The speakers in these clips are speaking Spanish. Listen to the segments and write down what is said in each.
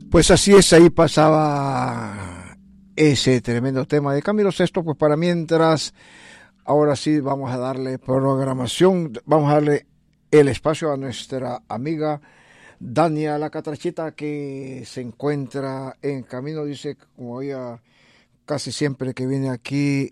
Pues así es, ahí pasaba ese tremendo tema de Camilo Sesto. Pues para mientras, ahora sí vamos a darle programación, vamos a darle el espacio a nuestra amiga Dania la Catrachita, que se encuentra en camino. Dice, como ella casi siempre que viene aquí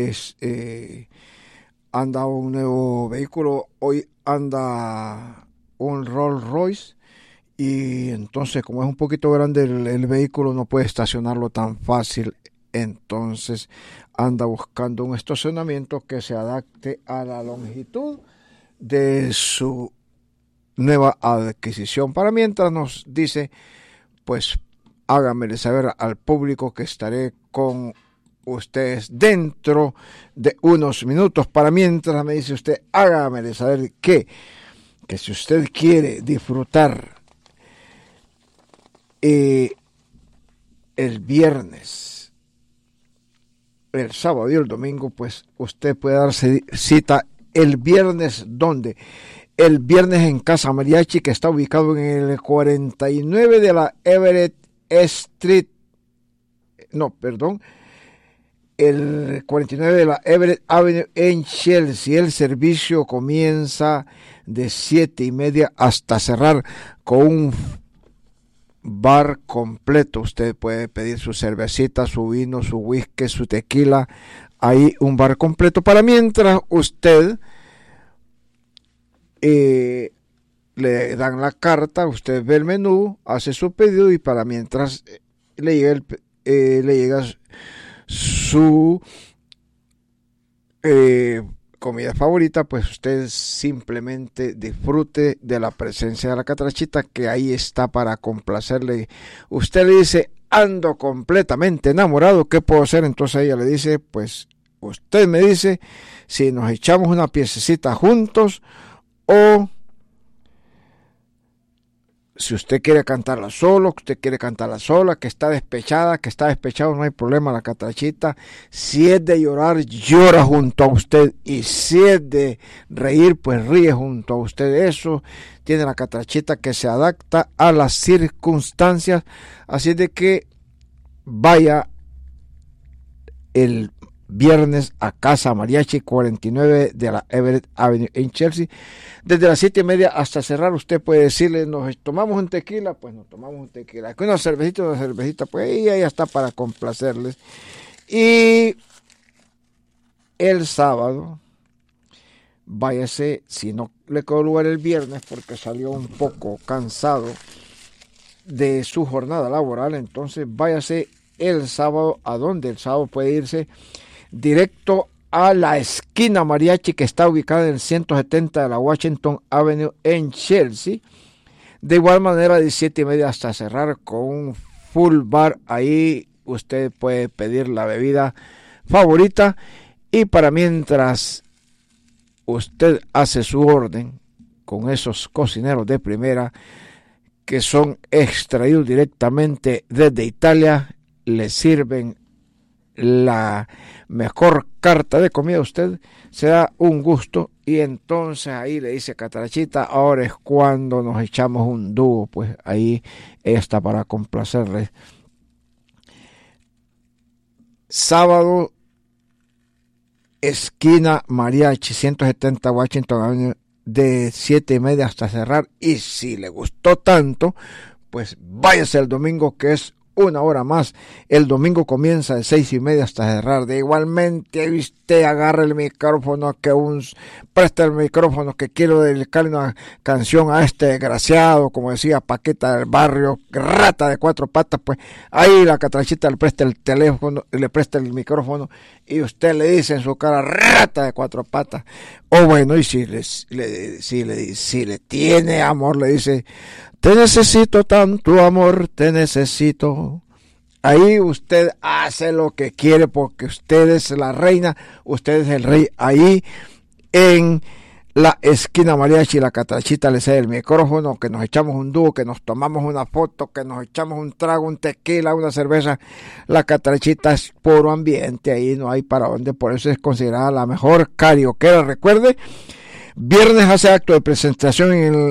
anda un nuevo vehículo, hoy anda un Rolls Royce. Y entonces, como es un poquito grande el vehículo, no puede estacionarlo tan fácil. Entonces anda buscando un estacionamiento que se adapte a la longitud de su nueva adquisición. Para mientras nos dice, pues háganmele saber al público que estaré con ustedes dentro de unos minutos. Para mientras me dice usted, háganmele saber que si usted quiere disfrutar el viernes, el sábado y el domingo, pues usted puede darse cita el viernes. ¿Dónde? El viernes en Casa Mariachi, que está ubicado en el 49 de la Everett Street. No, perdón. El 49 de la Everett Avenue en Chelsea. El servicio comienza de 7:30 hasta cerrar con un bar completo. Usted puede pedir su cervecita, su vino, su whisky, su tequila. Ahí un bar completo. Para mientras usted le dan la carta, usted ve el menú, hace su pedido y para mientras le llega su comida favorita, pues usted simplemente disfrute de la presencia de la Catrachita, que ahí está para complacerle. Usted le dice, ando completamente enamorado, ¿qué puedo hacer? Entonces ella le dice, pues usted me dice si nos echamos una piececita juntos, o si usted quiere cantarla solo, que usted quiere cantarla sola, que está despechado, no hay problema. La Catrachita, si es de llorar, llora junto a usted, y si es de reír, pues ríe junto a usted. Eso tiene la Catrachita, que se adapta a las circunstancias. Así de que vaya el viernes a Casa Mariachi, 49 de la Everett Avenue en Chelsea, desde las 7:30 hasta cerrar. Usted puede decirle, nos tomamos un tequila, pues nos tomamos un tequila, que una cervecita, pues ella ya está para complacerles. Y el sábado, váyase, si no le quedó lugar el viernes porque salió un poco cansado de su jornada laboral, entonces váyase el sábado. ¿A dónde? El sábado puede irse directo a la esquina Mariachi, que está ubicada en el 170 de la Washington Avenue en Chelsea. De igual manera, de 7:30 hasta cerrar con un full bar. Ahí usted puede pedir la bebida favorita. Y para mientras usted hace su orden con esos cocineros de primera que son extraídos directamente desde Italia, le sirven la mejor carta de comida. Usted se da un gusto y entonces ahí le dice Catrachita, ahora es cuando nos echamos un dúo. Pues ahí está para complacerles. Sábado, esquina Mariachi, 170 Washington Avenue, de 7:30 hasta cerrar. Y si le gustó tanto, pues váyase el domingo, que es una hora más. El domingo comienza de 6:30 hasta cerrar. De igualmente, usted agarra el micrófono, presta el micrófono, que quiero dedicarle una canción a este desgraciado, como decía Paqueta del Barrio, rata de 4 patas. Pues ahí la Catrachita le presta el teléfono, le presta el micrófono, y usted le dice en su cara, rata de 4 patas. O bueno, y si le tiene amor, le dice, te necesito tanto, amor, te necesito. Ahí usted hace lo que quiere, porque usted es la reina, usted es el rey. Ahí en la esquina Mariachi, la Catrachita le cede el micrófono, que nos echamos un dúo, que nos tomamos una foto, que nos echamos un trago, un tequila, una cerveza. La Catrachita es puro ambiente, ahí no hay para dónde. Por eso es considerada la mejor carioquera. Recuerde, viernes hace acto de presentación en el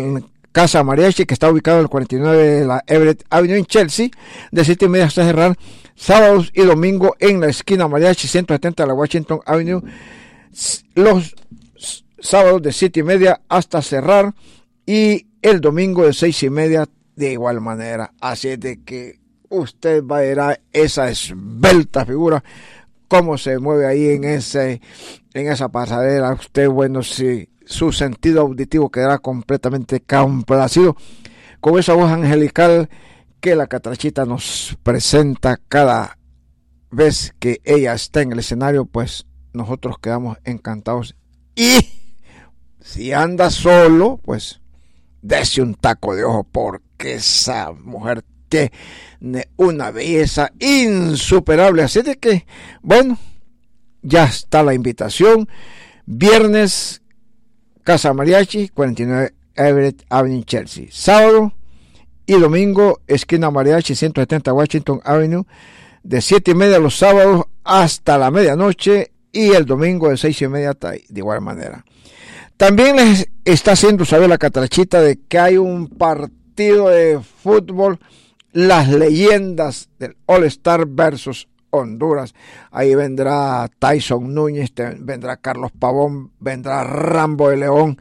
Casa Mariachi, que está ubicado en el 49 de la Everett Avenue en Chelsea, de 7:30 hasta cerrar. Sábados y domingo en la esquina Mariachi 170 de la Washington Avenue, los sábados de 7:30 hasta cerrar, y el domingo de 6:30 de igual manera. Así es de que usted va a ver a esa esbelta figura cómo se mueve ahí en esa pasarela. Usted, bueno, si su sentido auditivo quedará completamente complacido con esa voz angelical que la Catrachita nos presenta cada vez que ella está en el escenario. Pues nosotros quedamos encantados. Y si anda solo, pues dése un taco de ojo, porque esa mujer tiene una belleza insuperable. Así de que, bueno, ya está la invitación. Viernes, Casa Mariachi, 49 Everett Avenue, Chelsea. Sábado y domingo, esquina Mariachi, 170 Washington Avenue, de 7:30 los sábados hasta la medianoche, y el domingo de 6:30 de igual manera. También les está haciendo saber la Catrachita de que hay un partido de fútbol, las leyendas del All Star versus Honduras. Ahí vendrá Tyson Núñez, vendrá Carlos Pavón, vendrá Rambo de León.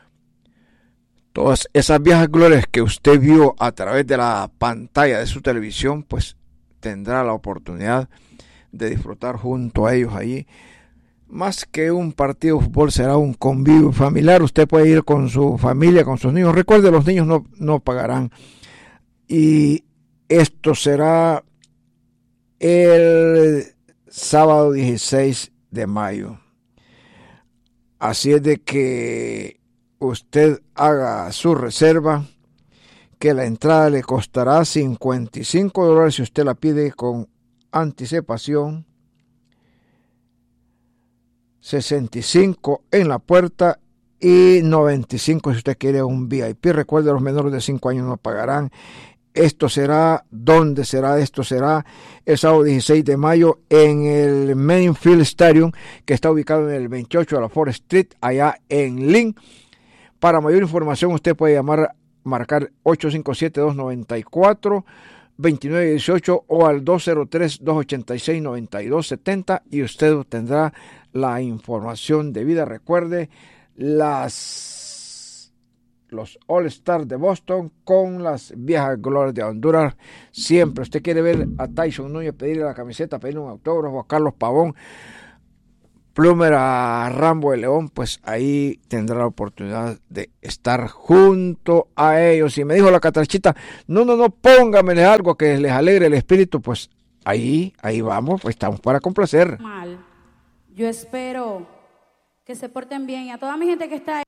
Todas esas viejas glorias que usted vio a través de la pantalla de su televisión, pues tendrá la oportunidad de disfrutar junto a ellos allí. Más que un partido de fútbol, será un convivio familiar. Usted puede ir con su familia, con sus niños. Recuerde, los niños no pagarán. Y esto será el sábado 16 de mayo. Así es de que usted haga su reserva, que la entrada le costará $55 si usted la pide con anticipación, 65 en la puerta y 95 si usted quiere un VIP. Recuerde, los menores de 5 años no pagarán. Esto será, ¿dónde será? Esto será el sábado 16 de mayo en el Mainfield Stadium, que está ubicado en el 28 de la Forest Street, allá en Lynn. Para mayor información usted puede marcar 857-294-2918 o al 203-286-9270 y usted obtendrá la información debida. Recuerde, los All Stars de Boston con las viejas glorias de Honduras. Siempre usted quiere ver a Tyson Núñez, pedirle la camiseta, pedirle un autógrafo, a Carlos Pavón, Plumer, a Rambo de León, pues ahí tendrá la oportunidad de estar junto a ellos. Y me dijo la Catrachita, no, pónganme algo que les alegre el espíritu. Pues ahí vamos, pues estamos para complacer. Yo espero que se porten bien, y a toda mi gente que está ahí.